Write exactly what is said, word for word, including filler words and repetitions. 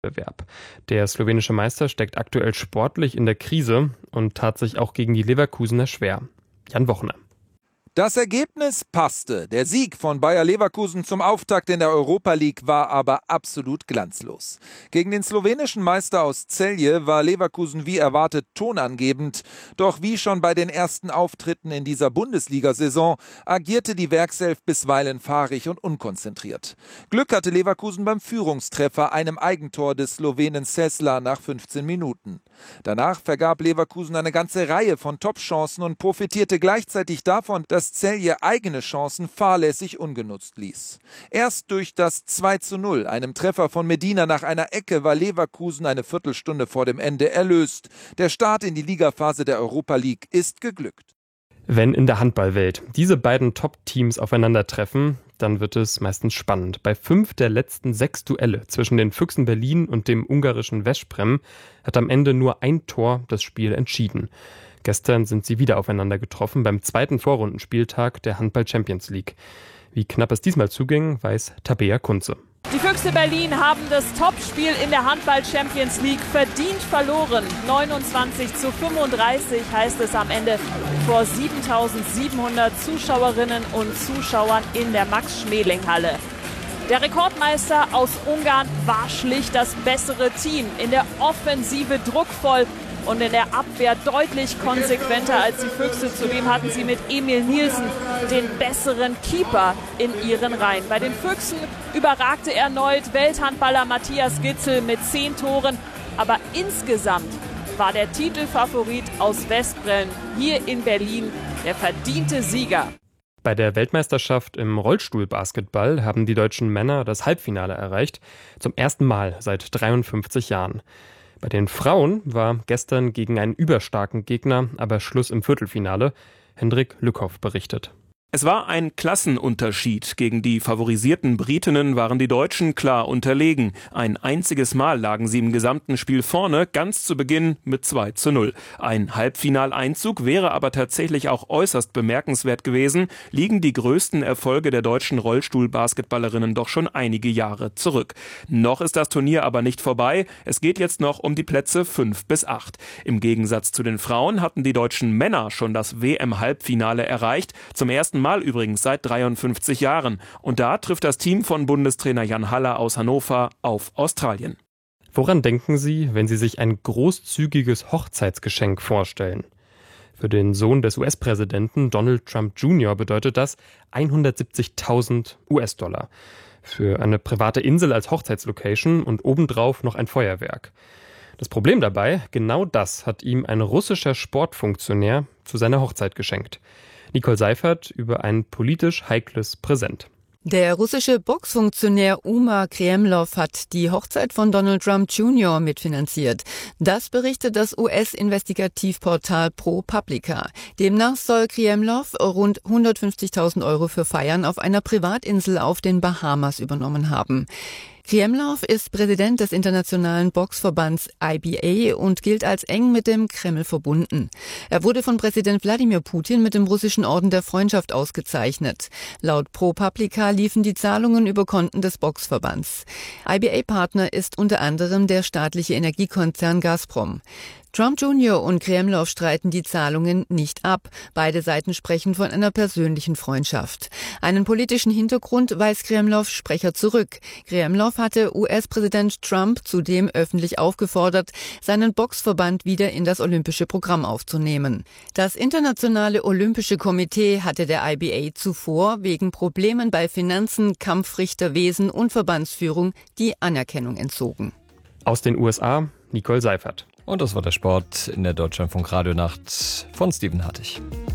Bewerb. Der slowenische Meister steckt aktuell sportlich in der Krise und tat sich auch gegen die Leverkusener schwer. Jan Wochner. Das Ergebnis passte. Der Sieg von Bayer Leverkusen zum Auftakt in der Europa League war aber absolut glanzlos. Gegen den slowenischen Meister aus Celje war Leverkusen wie erwartet tonangebend. Doch wie schon bei den ersten Auftritten in dieser Bundesliga-Saison agierte die Werkself bisweilen fahrig und unkonzentriert. Glück hatte Leverkusen beim Führungstreffer, einem Eigentor des Slowenen Sesla nach fünfzehn Minuten. Danach vergab Leverkusen eine ganze Reihe von Top-Chancen und profitierte gleichzeitig davon, dass Celje eigene Chancen fahrlässig ungenutzt ließ. Erst durch das zwei zu null, einem Treffer von Medina nach einer Ecke, war Leverkusen eine Viertelstunde vor dem Ende erlöst. Der Start in die Ligaphase der Europa League ist geglückt. Wenn in der Handballwelt diese beiden Top-Teams aufeinandertreffen, dann wird es meistens spannend. Bei fünf der letzten sechs Duelle zwischen den Füchsen Berlin und dem ungarischen Veszprem hat am Ende nur ein Tor das Spiel entschieden. Gestern sind sie wieder aufeinander getroffen beim zweiten Vorrundenspieltag der Handball-Champions League. Wie knapp es diesmal zuging, weiß Tabea Kunze. Die Füchse Berlin haben das Topspiel in der Handball-Champions League verdient verloren. neunundzwanzig zu fünfunddreißig heißt es am Ende vor siebentausendsiebenhundert Zuschauerinnen und Zuschauern in der Max-Schmeling-Halle. Der Rekordmeister aus Ungarn war schlicht das bessere Team. In der Offensive druckvoll und in der Abwehr deutlich konsequenter als die Füchse. Zudem hatten sie mit Emil Nielsen den besseren Keeper in ihren Reihen. Bei den Füchsen überragte erneut Welthandballer Matthias Gitzel mit zehn Toren. Aber insgesamt war der Titelfavorit aus Veszprem hier in Berlin der verdiente Sieger. Bei der Weltmeisterschaft im Rollstuhlbasketball haben die deutschen Männer das Halbfinale erreicht. Zum ersten Mal seit dreiundfünfzig Jahren. Bei den Frauen war gestern gegen einen überstarken Gegner aber Schluss im Viertelfinale. Hendrik Lückhoff berichtet. Es war ein Klassenunterschied. Gegen die favorisierten Britinnen waren die Deutschen klar unterlegen. Ein einziges Mal lagen sie im gesamten Spiel vorne, ganz zu Beginn mit zwei zu null. Ein Halbfinaleinzug wäre aber tatsächlich auch äußerst bemerkenswert gewesen, liegen die größten Erfolge der deutschen Rollstuhlbasketballerinnen doch schon einige Jahre zurück. Noch ist das Turnier aber nicht vorbei. Es geht jetzt noch um die Plätze fünf bis acht. Im Gegensatz zu den Frauen hatten die deutschen Männer schon das W M-Halbfinale erreicht. Zum ersten Mal übrigens seit dreiundfünfzig Jahren. Und da trifft das Team von Bundestrainer Jan Haller aus Hannover auf Australien. Woran denken Sie, wenn Sie sich ein großzügiges Hochzeitsgeschenk vorstellen? Für den Sohn des U S-Präsidenten Donald Trump Junior bedeutet das hundertsiebzigtausend U S-Dollar. Für eine private Insel als Hochzeitslocation und obendrauf noch ein Feuerwerk. Das Problem dabei, genau das hat ihm ein russischer Sportfunktionär zu seiner Hochzeit geschenkt. Nicole Seifert über ein politisch heikles Präsent. Der russische Boxfunktionär Umar Kremlov hat die Hochzeit von Donald Trump Junior mitfinanziert. Das berichtet das U S-Investigativportal ProPublica. Demnach soll Kremlov rund hundertfünfzigtausend Euro für Feiern auf einer Privatinsel auf den Bahamas übernommen haben. Kremlov ist Präsident des internationalen Boxverbands I B A und gilt als eng mit dem Kreml verbunden. Er wurde von Präsident Wladimir Putin mit dem russischen Orden der Freundschaft ausgezeichnet. Laut ProPublica liefen die Zahlungen über Konten des Boxverbands. I B A-Partner ist unter anderem der staatliche Energiekonzern Gazprom. Trump Junior und Kremlov streiten die Zahlungen nicht ab. Beide Seiten sprechen von einer persönlichen Freundschaft. Einen politischen Hintergrund weist Kremlovs Sprecher zurück. Kremlov hatte U S-Präsident Trump zudem öffentlich aufgefordert, seinen Boxverband wieder in das olympische Programm aufzunehmen. Das Internationale Olympische Komitee hatte der I B A zuvor wegen Problemen bei Finanzen, Kampfrichterwesen und Verbandsführung die Anerkennung entzogen. Aus den U S A, Nicole Seifert. Und das war der Sport in der Deutschlandfunk Radionacht von Steven Hartig.